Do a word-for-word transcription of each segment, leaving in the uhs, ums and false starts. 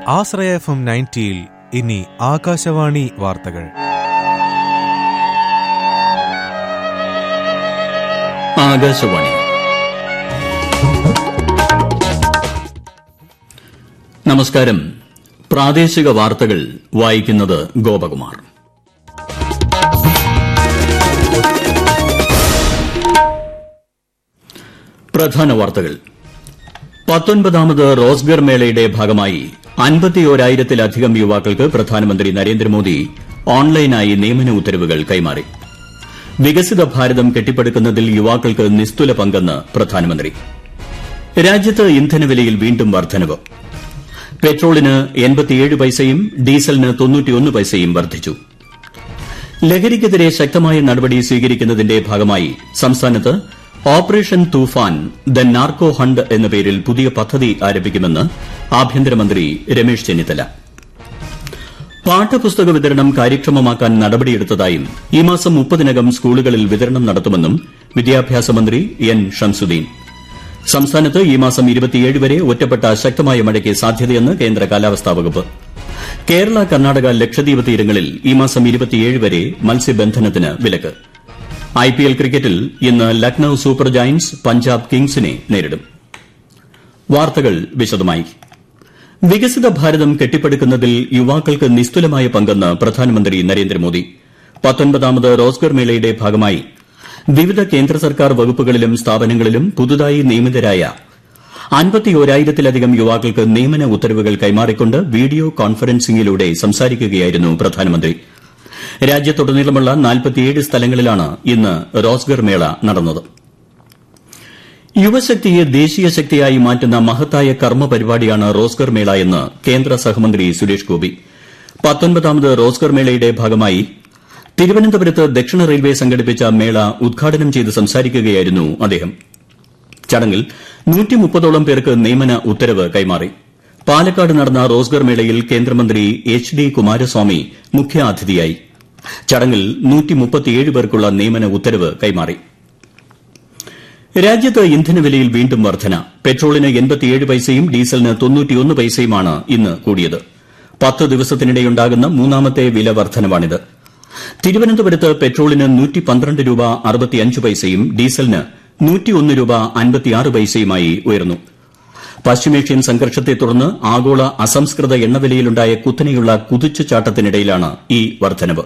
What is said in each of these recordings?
ആശ്രയ F M നയൻറ്റിയിൽ ഇനി ആകാശവാണി വാർത്തകൾ. ആകാശവാണി നമസ്കാരം. പ്രാദേശിക വാർത്തകൾ വായിക്കുന്നത് ഗോപകുമാർ. പ്രധാന വാർത്തകൾ. പത്തൊൻപതാമത് റോസ്ഗർ മേളയുടെ ഭാഗമായി അൻപത്തിയോരായിരത്തിലധികം യുവാക്കൾക്ക് പ്രധാനമന്ത്രി നരേന്ദ്രമോദി ഓൺലൈനായി നിയമന ഉത്തരവുകൾ കൈമാറി. വികസിത ഭാരതം കെട്ടിപ്പടുക്കുന്നതിൽ യുവാക്കൾക്ക് നിസ്തുല പങ്കെന്ന് പ്രധാനമന്ത്രി. രാജ്യത്ത് ഇന്ധനവിലയിൽ വീണ്ടും വർദ്ധനവ്. പെട്രോളിന് എൺപത്തിയേഴ് പൈസയും ഡീസലിന് തൊണ്ണൂറ്റിയൊന്ന് പൈസയും വർദ്ധിച്ചു. ലഹരിക്കെതിരെ ശക്തമായ നടപടി സ്വീകരിക്കുന്നതിന്റെ ഭാഗമായി സംസ്ഥാനത്ത് operation Toofan the narco hunt എന്ന പേരിൽ പുതിയ പദ്ധതി ആരംഭിക്കുമെന്ന് ആഭ്യന്തരമന്ത്രി രമേശ് ചെന്നിത്തല. പാഠപുസ്തക വിതരണം കാര്യക്ഷമമാക്കാൻ നടപടിയെടുത്തതായും ഈ മാസം മുപ്പതിനകം സ്കൂളുകളിൽ വിതരണം നടത്തുമെന്നും വിദ്യാഭ്യാസ മന്ത്രി എൻ ഷംസുദ്ദീൻ. സംസ്ഥാനത്ത് ഈ മാസം ഇരുപത്തിയേഴ് വരെ ഒറ്റപ്പെട്ട ശക്തമായ മഴയ്ക്ക് സാധ്യതയെന്ന് കേന്ദ്ര കാലാവസ്ഥാ വകുപ്പ്. കേരള, കർണാടക, ലക്ഷദ്വീപ് തീരങ്ങളിൽ ഈ മാസം ഇരുപത്തിയേഴ് വരെ മത്സ്യബന്ധനത്തിന് വിലക്ക്. ഐപിഎൽ ക്രിക്കറ്റിൽ ഇന്ന് ലക്നൌ സൂപ്പർ ജയന്റ്സ് പഞ്ചാബ് കിങ്സിനെ നേരിടും. വാർത്തകൾ വിശദമായി. വികസിത ഭാരതം കെട്ടിപ്പടുക്കുന്നതിൽ യുവാക്കൾക്ക് നിസ്തുലമായ പങ്കെന്ന് പ്രധാനമന്ത്രി നരേന്ദ്രമോദി. പത്തൊൻപതാമത് റോസ്ഗർ മേളയുടെ ഭാഗമായി വിവിധ കേന്ദ്ര സർക്കാർ വകുപ്പുകളിലും സ്ഥാപനങ്ങളിലും പുതുതായി നിയമിതരായ അൻപത്തിയോരായിരത്തിലധികം യുവാക്കൾക്ക് നിയമന ഉത്തരവുകൾ കൈമാറിക്കൊണ്ട് വീഡിയോ കോൺഫറൻസിംഗിലൂടെ സംസാരിക്കുകയായിരുന്നു പ്രധാനമന്ത്രി. രാജ്യത്തുടനീളമുള്ള നാൽപ്പത്തിയേഴ് സ്ഥലങ്ങളിലാണ് ഇന്ന് റോസ്ഗർ മേള നടന്നത്. യുവശക്തിയെ ദേശീയ ശക്തിയായി മാറ്റുന്ന മഹത്തായ കർമ്മ പരിപാടിയാണ് റോസ്ഗർ മേള എന്ന് കേന്ദ്ര സഹമന്ത്രി സുരേഷ് ഗോപി. പത്തൊൻപതാമത് റോസ്ഗർ മേളയുടെ ഭാഗമായി തിരുവനന്തപുരത്ത് ദക്ഷിണ റെയിൽവേ സംഘടിപ്പിച്ച മേള ഉദ്ഘാടനം ചെയ്ത് സംസാരിക്കുകയായിരുന്നു അദ്ദേഹം. ചടങ്ങിൽ നൂറ്റിമുപ്പതോളം പേർക്ക് നിയമന ഉത്തരവ് കൈമാറി. പാലക്കാട് നടന്ന റോസ്ഗർ മേളയിൽ കേന്ദ്രമന്ത്രി എച്ച് ഡി കുമാരസ്വാമി മുഖ്യാതിഥിയായി. ചടങ്ങിൽ നൂറ്റിമുപ്പത്തിയേഴ് പേർക്കുള്ള നിയമന ഉത്തരവ് കൈമാറി. രാജ്യത്ത് ഇന്ധനവിലയിൽ വീണ്ടും വർധന. പെട്രോളിന് എൺപത്തിയേഴ് പൈസയും ഡീസലിന് തൊണ്ണൂറ്റിയൊന്ന് പൈസയുമാണ് ഇന്ന് കൂടിയത്. പത്ത് ദിവസത്തിനിടെയുണ്ടാകുന്ന മൂന്നാമത്തെ വില വർധനവാണിത്. തിരുവനന്തപുരത്ത് പെട്രോളിന് നൂറ്റി പന്ത്രണ്ട് രൂപ അറുപത്തിയഞ്ച് പൈസയും ഡീസലിന് നൂറ്റിയൊന്ന് രൂപ അൻപത്തിയാറ് പൈസയുമായി ഉയർന്നു. പശ്ചിമേഷ്യൻ സംഘർഷത്തെ തുടർന്ന് ആഗോള അസംസ്കൃത എണ്ണവിലയിലുണ്ടായ കുത്തനെയുള്ള കുതിച്ചുചാട്ടത്തിനിടയിലാണ് ഈ വർധനവ്.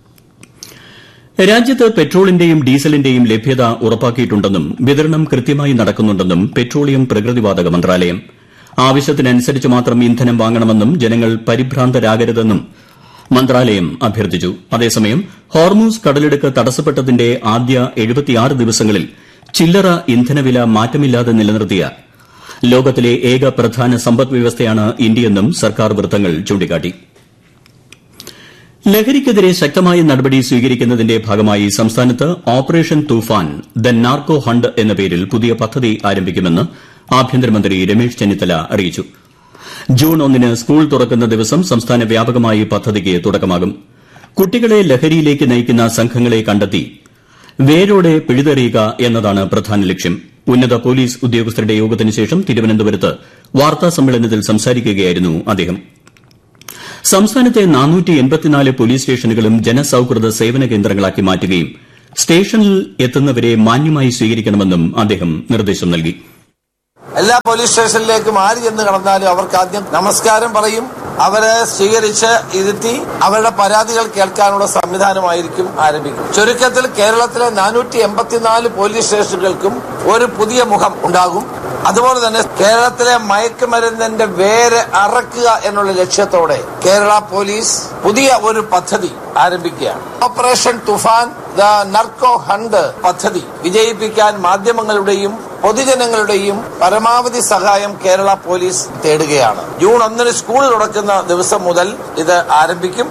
രാജ്യത്ത് പെട്രോളിന്റെയും ഡീസലിന്റെയും ലഭ്യത ഉറപ്പാക്കിയിട്ടുണ്ടെന്നും വിതരണം കൃത്യമായി നടക്കുന്നുണ്ടെന്നും പെട്രോളിയം പ്രകൃതിവാതക മന്ത്രാലയം. ആവശ്യത്തിനനുസരിച്ച് മാത്രം ഇന്ധനം വാങ്ങണമെന്നും ജനങ്ങൾ പരിഭ്രാന്തരാകരുതെന്നും മന്ത്രാലയം അഭ്യർത്ഥിച്ചു. അതേസമയം ഹോർമൂസ് കടലിടുക്ക് തടസ്സപ്പെട്ടതിന്റെ ആദ്യ എഴുപത്തിയാറ് ദിവസങ്ങളിൽ ചില്ലറ ഇന്ധനവില മാറ്റമില്ലാതെ നിലനിർത്തിയ ലോകത്തിലെ ഏക പ്രധാന സമ്പദ്വ്യവസ്ഥയാണ് ഇന്ത്യയെന്നും സർക്കാർ വൃത്തങ്ങൾ ചൂണ്ടിക്കാട്ടി. ലഹരിക്കെതിരെ ശക്തമായ നടപടി സ്വീകരിക്കുന്നതിന്റെ ഭാഗമായി സംസ്ഥാനത്ത് operation Toofan the narco hunt എന്ന പേരിൽ പുതിയ പദ്ധതി ആരംഭിക്കുമെന്ന് ആഭ്യന്തരമന്ത്രി രമേശ് ചെന്നിത്തല അറിയിച്ചു. ജൂൺ ഒന്നിന് സ്കൂൾ തുറക്കുന്ന ദിവസം സംസ്ഥാന വ്യാപകമായി പദ്ധതിക്ക് തുടക്കമാകും. കുട്ടികളെ ലഹരിയിലേക്ക് നയിക്കുന്ന സംഘങ്ങളെ കണ്ടെത്തി വേരോടെ പിഴുതെറിയുക എന്നതാണ് പ്രധാന ലക്ഷ്യം. ഉന്നത പോലീസ് ഉദ്യോഗസ്ഥരുടെ യോഗത്തിന് ശേഷം തിരുവനന്തപുരത്ത് വാർത്താസമ്മേളനത്തിൽ സംസാരിക്കുകയായിരുന്നു അദ്ദേഹം. സംസ്ഥാനത്തെ നാനൂറ്റി എൺപത്തിനാല് പോലീസ് സ്റ്റേഷനുകളും ജനസൌഹൃദ സേവന കേന്ദ്രങ്ങളാക്കി മാറ്റുകയും സ്റ്റേഷനിൽ എത്തുന്നവരെ മാന്യമായി സ്വീകരിക്കണമെന്നും അദ്ദേഹം നിർദ്ദേശം നൽകി. എല്ലാ പോലീസ് സ്റ്റേഷനിലേക്കും ആര് ചെന്ന് കടന്നാലും അവർക്ക് ആദ്യം നമസ്കാരം പറയും. അവരെ സ്വീകരിച്ച് ഇരുത്തി അവരുടെ പരാതികൾ കേൾക്കാനുള്ള സംവിധാനമായിരിക്കും ആരംഭിക്കും. ചുരുക്കത്തിൽ കേരളത്തിലെ നാനൂറ്റി എൺപത്തിനാല് പോലീസ് സ്റ്റേഷനുകൾക്കും ഒരു പുതിയ മുഖം ഉണ്ടാകും. അതുപോലെ തന്നെ കേരളത്തിലെ മയക്കുമരുന്നിന്റെ വേര് അറക്കുക എന്നുള്ള ലക്ഷ്യത്തോടെ കേരള പോലീസ് പുതിയ ഒരു പദ്ധതി ആരംഭിക്കുകയാണ്. Operation Toofan the narco hunt പദ്ധതി വിജയിപ്പിക്കാൻ മാധ്യമങ്ങളുടെയും പൊതുജനങ്ങളുടെയും പരമാവധി സഹായം കേരള പോലീസ് തേടുകയാണ്. ജൂൺ ഒന്നിന് സ്കൂൾ തുറക്കുന്ന ദിവസം മുതൽ ഇത് ആരംഭിക്കും.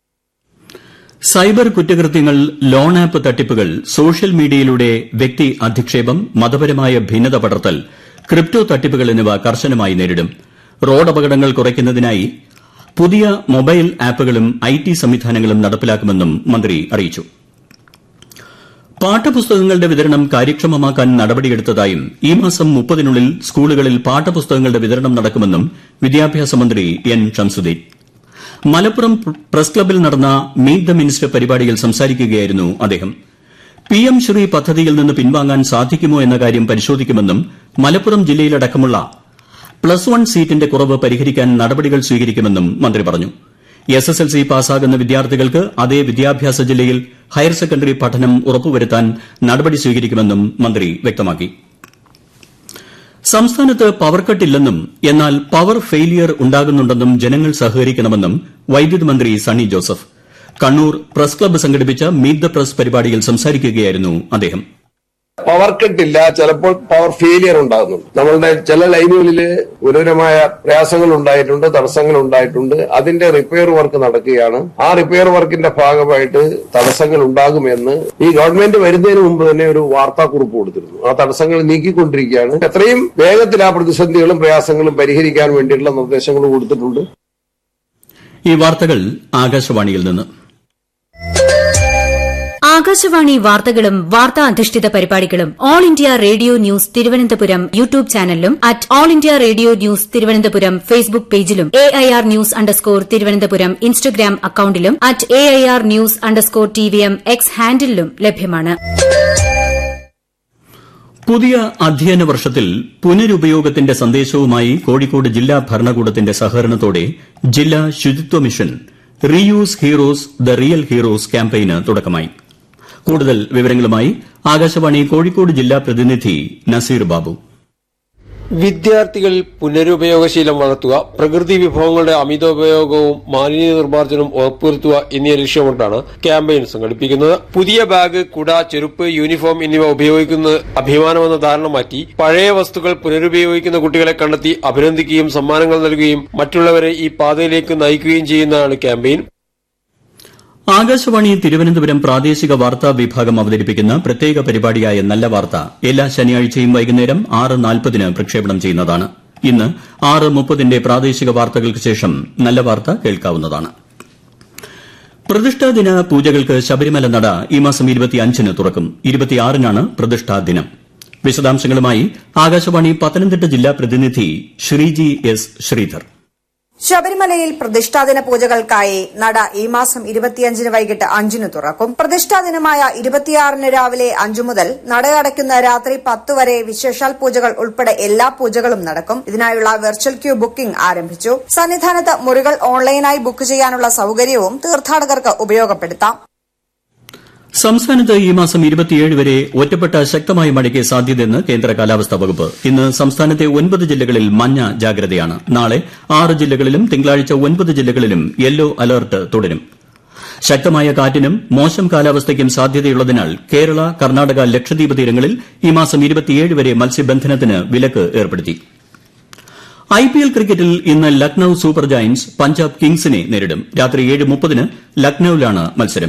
സൈബർ കുറ്റകൃത്യങ്ങൾ, ലോൺ ആപ്പ് തട്ടിപ്പുകൾ, സോഷ്യൽ മീഡിയയിലൂടെ വ്യക്തി അധിക്ഷേപം, മതപരമായ ഭിന്നത പടർത്തൽ, ക്രിപ്റ്റോ തട്ടിപ്പുകൾ എന്നിവ കർശനമായി നേരിടും. റോഡപകടങ്ങൾ കുറയ്ക്കുന്നതിനായി പുതിയ മൊബൈൽ ആപ്പുകളും ഐ ടി സംവിധാനങ്ങളും നടപ്പിലാക്കുമെന്നും മന്ത്രി അറിയിച്ചു. പാഠപുസ്തകങ്ങളുടെ വിതരണം കാര്യക്ഷമമാക്കാൻ നടപടിയെടുത്തതായും ഈ മാസം മുപ്പതിനുള്ളിൽ സ്കൂളുകളിൽ പാഠപുസ്തകങ്ങളുടെ വിതരണം നടക്കുമെന്നും വിദ്യാഭ്യാസ മന്ത്രി എൻ ഷംസുദ്ദീൻ. മലപ്പുറം പ്രസ് ക്ലബ്ബിൽ നടന്ന മീറ്റ് ദ മിനിസ്റ്റർ പരിപാടിയിൽ സംസാരിക്കുകയായിരുന്നു അദ്ദേഹം. പി എം ശ്രീ പദ്ധതിയിൽ നിന്ന് പിൻവാങ്ങാൻ സാധിക്കുമോ എന്ന കാര്യം പരിശോധിക്കുമെന്നും മലപ്പുറം ജില്ലയിലടക്കമുള്ള പ്ലസ് വൺ സീറ്റിന്റെ കുറവ് പരിഹരിക്കാൻ നടപടികൾ സ്വീകരിക്കുമെന്നും മന്ത്രി പറഞ്ഞു. എസ് എസ് എൽ സി പാസ്സാകുന്ന വിദ്യാർത്ഥികൾക്ക് അതേ വിദ്യാഭ്യാസ ജില്ലയിൽ ഹയർ സെക്കൻഡറി പഠനം ഉറപ്പുവരുത്താൻ നടപടി സ്വീകരിക്കുമെന്നും മന്ത്രി വ്യക്തമാക്കി. സംസ്ഥാനത്ത് പവർ കട്ടില്ലെന്നും എന്നാൽ പവർ ഫെയിലിയർ ഉണ്ടാകുന്നുണ്ടെന്നും ജനങ്ങൾ സഹകരിക്കണമെന്നും വൈദ്യുതി മന്ത്രി സണ്ണി ജോസഫ് കണ്ണൂർ പ്രസ് ക്ലബ്ബ് സംഘടിപ്പിച്ച മീറ്റ് ദ പ്രസ് പരിപാടിയിൽ സംസാരിക്കുകയായിരുന്നു അദ്ദേഹം. പവർ കട്ടില്ല, ചിലപ്പോൾ പവർ ഫെയിലിയർ ഉണ്ടാകുന്നുണ്ട്. നമ്മളുടെ ചില ലൈനുകളിൽ ഗുരുതരമായ പ്രയാസങ്ങൾ ഉണ്ടായിട്ടുണ്ട്, തടസ്സങ്ങൾ ഉണ്ടായിട്ടുണ്ട്. അതിന്റെ റിപ്പയർ വർക്ക് നടക്കുകയാണ്. ആ റിപ്പയർ വർക്കിന്റെ ഭാഗമായിട്ട് തടസ്സങ്ങൾ ഉണ്ടാകുമെന്ന് ഈ ഗവൺമെന്റ് വരുന്നതിന് മുമ്പ് തന്നെ ഒരു വാർത്താക്കുറിപ്പ് കൊടുത്തിരുന്നു. ആ തടസ്സങ്ങൾ നീക്കിക്കൊണ്ടിരിക്കുകയാണ്. എത്രയും വേഗത്തിൽ ആ പ്രതിസന്ധികളും പ്രയാസങ്ങളും പരിഹരിക്കാൻ വേണ്ടിയിട്ടുള്ള നിർദ്ദേശങ്ങൾ കൊടുത്തിട്ടുണ്ട്. ഈ വാർത്തകൾ ആകാശവാണിയിൽ നിന്ന്. ആകാശവാണി വാർത്തകളും വാർത്താ അധിഷ്ഠിത പരിപാടികളും all India radio news Thiruvananthapuram YouTube ചാനലിലും at all India radio news Thiruvananthapuram Facebook പേജിലും A I R news underscore Thiruvananthapuram Instagram അക്കൌണ്ടിലും at A I R news underscore T V M X ഹാൻഡിലും ലഭ്യമാണ്. പുതിയ അധ്യയന വർഷത്തിൽ പുനരുപയോഗത്തിന്റെ സന്ദേശവുമായി കോഴിക്കോട് ജില്ലാ ഭരണകൂടത്തിന്റെ സഹകരണത്തോടെ ജില്ലാ ശുചിത്വ mission reuse heroes the real heroes ക്യാമ്പയിന് തുടക്കമായി. കൂടുതൽ വിവരങ്ങളുമായി ആകാശവാണി കോഴിക്കോട് ജില്ലാ പ്രതിനിധി നസീർ ബാബു. വിദ്യാർത്ഥികളിൽ പുനരുപയോഗശീലം വളർത്തുക, പ്രകൃതി വിഭവങ്ങളുടെ അമിതോപയോഗവും മാലിന്യ നിർമ്മാർജ്ജനവും ഉറപ്പുവരുത്തുക എന്നിവ ലക്ഷ്യമിട്ടാണ് ക്യാമ്പയിൻ സംഘടിപ്പിക്കുന്നത്. പുതിയ ബാഗ്, കുട, ചെരുപ്പ്, യൂണിഫോം എന്നിവ ഉപയോഗിക്കുന്നത് അഭിമാനമെന്ന ധാരണ മാറ്റി പഴയ വസ്തുക്കൾ പുനരുപയോഗിക്കുന്ന കുട്ടികളെ കണ്ടെത്തി അഭിനന്ദിക്കുകയും സമ്മാനങ്ങൾ നൽകുകയും മറ്റുള്ളവരെ ഈ പാതയിലേക്ക് നയിക്കുകയും ചെയ്യുന്നതാണ് ക്യാമ്പയിൻ. ആകാശവാണി തിരുവനന്തപുരം പ്രാദേശിക വാർത്താ വിഭാഗം അവതരിപ്പിക്കുന്ന പ്രത്യേക പരിപാടിയായ നല്ല വാർത്ത എല്ലാ ശനിയാഴ്ചയും വൈകുന്നേരം ആറ് നാൽപ്പതിന് പ്രക്ഷേപണം ചെയ്യുന്നതാണ്. ഇന്ന് ആറ് മുപ്പതിന്റെ പ്രാദേശിക വാർത്തകൾക്ക് ശേഷം നല്ല വാർത്ത കേൾക്കാവുന്നതാണ്. പ്രതിഷ്ഠാദിന പൂജകൾക്ക് ശബരിമല നട ഈ മാസം ഇരുപത്തിയഞ്ചിന് തുറക്കും. ഇരുപത്തിയാറിനാണ് പ്രതിഷ്ഠാ ദിനം. വിശദാംശങ്ങളുമായി ആകാശവാണി പത്തനംതിട്ട ജില്ലാ പ്രതിനിധി ശ്രീജി എസ് ശ്രീധർ. ശബരിമലയിൽ പ്രതിഷ്ഠാദിന പൂജകൾക്കായി നട ഈ മാസം ഇരുപത്തിയഞ്ചിന് വൈകിട്ട് അഞ്ചിന് തുറക്കും. പ്രതിഷ്ഠാദിനമായ ഇരുപത്തിയാറിന് രാവിലെ അഞ്ചു മുതൽ നട അടയ്ക്കുന്ന രാത്രി പത്ത് വരെ വിശേഷാൽ പൂജകൾ ഉൾപ്പെടെ എല്ലാ പൂജകളും നടക്കും. ഇതിനായുള്ള വെർച്വൽ ക്യൂ ബുക്കിംഗ് ആരംഭിച്ചു. സന്നിധാനത്ത് മുറികൾ ഓൺലൈനായി ബുക്ക് ചെയ്യാനുള്ള സൌകര്യവും തീർത്ഥാടകർക്ക് ഉപയോഗപ്പെടുത്താം. സംസ്ഥാനത്ത് ഈ മാസം ഇരുപത്തിയേഴ് വരെ ഒറ്റപ്പെട്ട ശക്തമായ മഴയ്ക്ക് സാധ്യതയെന്ന് കേന്ദ്ര കാലാവസ്ഥാ വകുപ്പ്. ഇന്ന് സംസ്ഥാനത്തെ ഒൻപത് ജില്ലകളിൽ മഞ്ഞ ജാഗ്രതയാണ്. നാളെ ആറ് ജില്ലകളിലും തിങ്കളാഴ്ച ഒൻപത് ജില്ലകളിലും യെല്ലോ അലർട്ട് തുടരും. ശക്തമായ കാറ്റിനും മോശം കാലാവസ്ഥയ്ക്കും സാധ്യതയുള്ളതിനാൽ കേരള, കർണാടക, ലക്ഷദ്വീപ് തീരങ്ങളിൽ ഈ മാസം ഇരുപത്തിയേഴ് വരെ മത്സ്യബന്ധനത്തിന് വിലക്ക് ഏർപ്പെടുത്തി. ഐ പി എൽ ക്രിക്കറ്റിൽ ഇന്ന് ലക്നൌ സൂപ്പർ ജയന്റ്സ് പഞ്ചാബ് കിങ്സിനെ നേരിടും. രാത്രി ഏഴ് മുപ്പതിന് ലക്നൌവിലാണ് മത്സരം.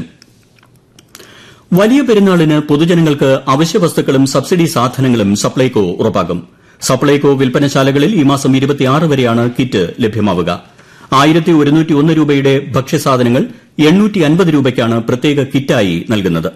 വലിയ പെരുന്നാളിന് പൊതുജനങ്ങൾക്ക് അവശ്യവസ്തുക്കളും സബ്സിഡി സാധനങ്ങളും സപ്ലൈകോ ഉറപ്പാക്കും. സപ്ലൈകോ വിൽപ്പനശാലകളിൽ ഈ മാസം ഇരുപത്തിയാറ് വരെയാണ് കിറ്റ് ലഭ്യമാവുക. ആയിരത്തി ഒരുന്നൂറ്റി ഒന്ന് രൂപയുടെ ഭക്ഷ്യസാധനങ്ങൾ എണ്ണൂറ്റി അൻപത് രൂപയ്ക്കാണ് പ്രത്യേക കിറ്റായി നൽകുന്നത്.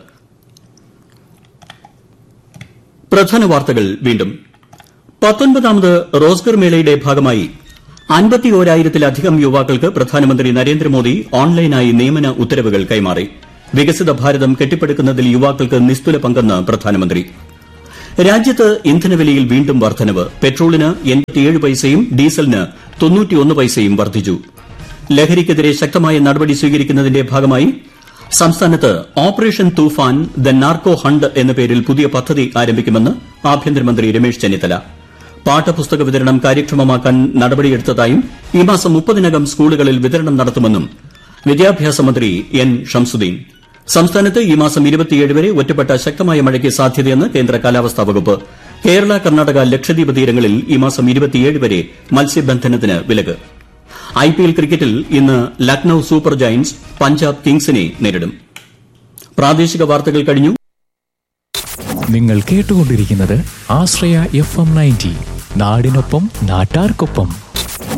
പ്രധാന വാർത്തകൾ വീണ്ടും. പത്തൊൻപതാമത് റോസ്ഗർ മേളയുടെ ഭാഗമായി അൻപത്തിയോരായിരത്തിലധികം യുവാക്കൾക്ക് പ്രധാനമന്ത്രി നരേന്ദ്രമോദി ഓൺലൈനായി നിയമന ഉത്തരവുകൾ കൈമാറി. വികസിത ഭാരതം കെട്ടിപ്പടുക്കുന്നതിൽ യുവാക്കൾക്ക് നിസ്തുല പങ്കെന്ന് പ്രധാനമന്ത്രി. രാജ്യത്ത് ഇന്ധനവിലയിൽ വീണ്ടും വർധനവ്. പെട്രോളിന് എൺപത്തിയേഴ് പൈസയും ഡീസലിന് തൊണ്ണൂറ്റിയൊന്ന് പൈസയും വർദ്ധിച്ചു. ലഹരിക്കെതിരെ ശക്തമായ നടപടി സ്വീകരിക്കുന്നതിന്റെ ഭാഗമായി സംസ്ഥാനത്ത് operation Toofan the narco hunt എന്ന പേരിൽ പുതിയ പദ്ധതി ആരംഭിക്കുമെന്ന് ആഭ്യന്തരമന്ത്രി രമേശ് ചെന്നിത്തല. പാഠപുസ്തക വിതരണം കാര്യക്ഷമമാക്കാൻ നടപടിയെടുത്തതായും ഈ മാസം മുപ്പതിനകം സ്കൂളുകളിൽ വിതരണം നടത്തുമെന്നും വിദ്യാഭ്യാസ മന്ത്രി എൻ ഷംസുദ്ദീൻ. സംസ്ഥാനത്ത് ഈ മാസം ഇരുപത്തിയേഴ് വരെ ഒറ്റപ്പെട്ട ശക്തമായ മഴയ്ക്ക് സാധ്യതയെന്ന് കേന്ദ്ര കാലാവസ്ഥാ വകുപ്പ്. കേരള, കർണാടക, ലക്ഷദ്വീപ് തീരങ്ങളിൽ ഈ മാസം ഇരുപത്തിയേഴ് വരെ മത്സ്യബന്ധനത്തിന് വിലക്ക്. ഐ പി എൽ ക്രിക്കറ്റിൽ ഇന്ന് ലക്നൌ സൂപ്പർ ജയന്റ്സ് പഞ്ചാബ് കിങ്സിനെ നേരിടും. പ്രാദേശിക വാർത്തകൾ കഴിഞ്ഞു. നിങ്ങൾ കേട്ടുകൊണ്ടിരിക്കുന്നത് ആശ്രയ എഫ് എം നയൻറ്റി, നാടിനൊപ്പം നാട്ടാർക്കൊപ്പം.